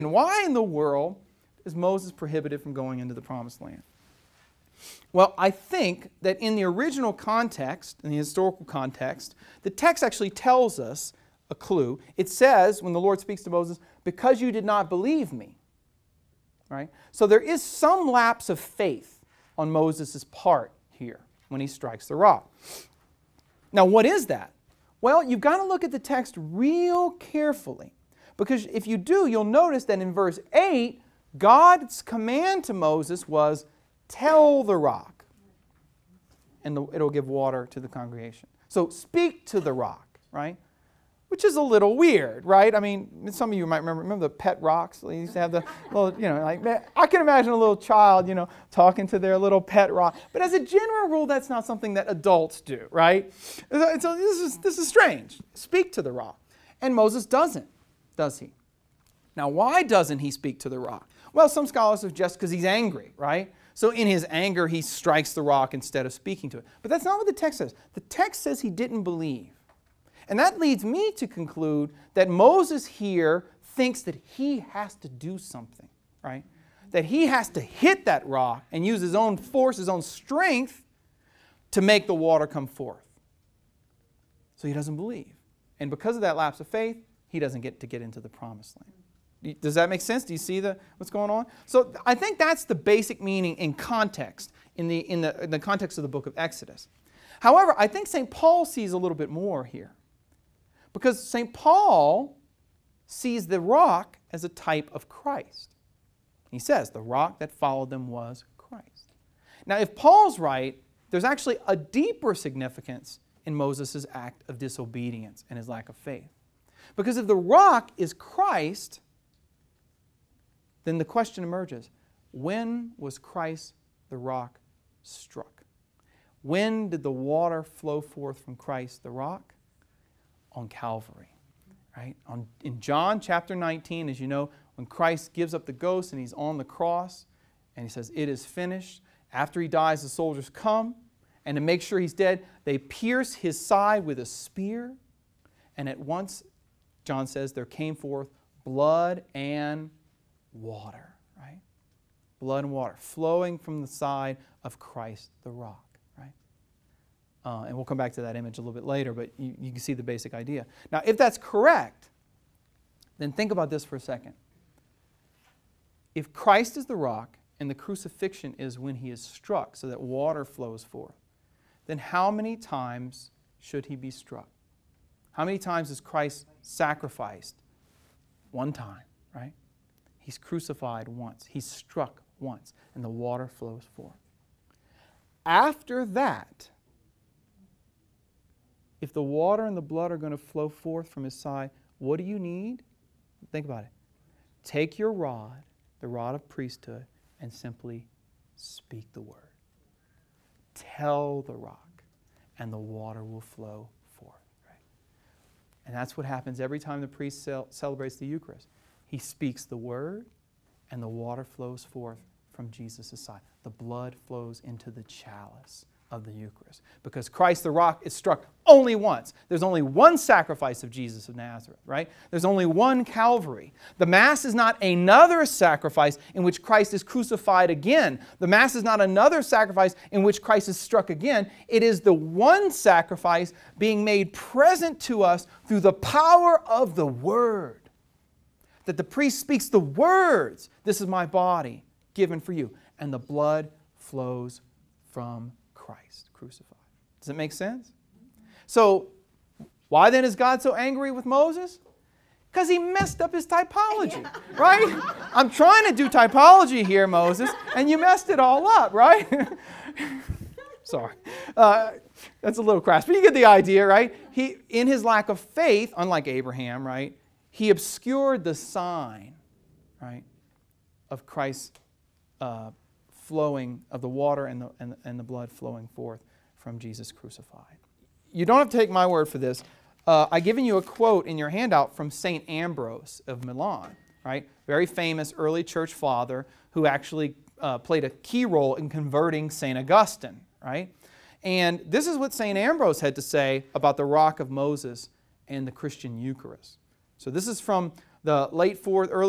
And why in the world is Moses prohibited from going into the promised land? Well, I think that in the original context, in the historical context, the text actually tells us a clue. It says, when the Lord speaks to Moses, because you did not believe me. Right? So there is some lapse of faith on Moses' part here when he strikes the rock. Now, what is that? Well, you've got to look at the text real carefully. Because if you do, you'll notice that in verse 8, God's command to Moses was, tell the rock, and it'll give water to the congregation. So speak to the rock, right? Which is a little weird, right? I mean, some of you might remember the pet rocks. They used to have the little, like, I can imagine a little child, talking to their little pet rock. But as a general rule, that's not something that adults do, right? So this is strange. Speak to the rock. And Moses doesn't, does he? Now, why doesn't he speak to the rock? Well, some scholars suggest because he's angry, right? So in his anger, he strikes the rock instead of speaking to it. But that's not what the text says. The text says he didn't believe. And that leads me to conclude that Moses here thinks that he has to do something, right? That he has to hit that rock and use his own force, his own strength to make the water come forth. So he doesn't believe. And because of that lapse of faith, he doesn't get into the promised land. Does that make sense? Do you see what's going on? So I think that's the basic meaning in context, in the context of the book of Exodus. However, I think St. Paul sees a little bit more here. Because St. Paul sees the rock as a type of Christ. He says the rock that followed them was Christ. Now, if Paul's right, there's actually a deeper significance in Moses' act of disobedience and his lack of faith. Because if the rock is Christ, then the question emerges, when was Christ the rock struck? When did the water flow forth from Christ the rock? On Calvary, right? In John chapter 19, as you know, when Christ gives up the ghost and he's on the cross and he says, it is finished. After he dies, the soldiers come, and to make sure he's dead, they pierce his side with a spear, and at once, John says, there came forth blood and water, right? Blood and water flowing from the side of Christ the rock. And we'll come back to that image a little bit later, but you can see the basic idea. Now, if that's correct, then think about this for a second. If Christ is the rock and the crucifixion is when he is struck so that water flows forth, then how many times should he be struck? How many times is Christ sacrificed? One time, right? He's crucified once. He's struck once, and the water flows forth. After that, if the water and the blood are going to flow forth from his side, what do you need? Think about it. Take your rod, the rod of priesthood, and simply speak the word. Tell the rock, and the water will flow forth. Right? And that's what happens every time the priest celebrates the Eucharist. He speaks the word, and the water flows forth from Jesus' side. The blood flows into the chalice of the Eucharist. Because Christ the rock is struck only once. There's only one sacrifice of Jesus of Nazareth, right? There's only one Calvary. The Mass is not another sacrifice in which Christ is crucified again. The Mass is not another sacrifice in which Christ is struck again. It is the one sacrifice being made present to us through the power of the Word. That the priest speaks the words, "This is my body given for you," and the blood flows from Christ crucified. Does it make sense? So, why then is God so angry with Moses? Because he messed up his typology, right? I'm trying to do typology here, Moses, and you messed it all up, right? Sorry. That's a little crass, but you get the idea, right? He, in his lack of faith, unlike Abraham, right, he obscured the sign, right, of Christ's flowing of the water and the blood flowing forth from Jesus crucified. You don't have to take my word for this. I've given you a quote in your handout from St. Ambrose of Milan, right? Very famous early church father who actually played a key role in converting St. Augustine, right? And this is what St. Ambrose had to say about the rock of Moses and the Christian Eucharist. So this is from the late 4th, early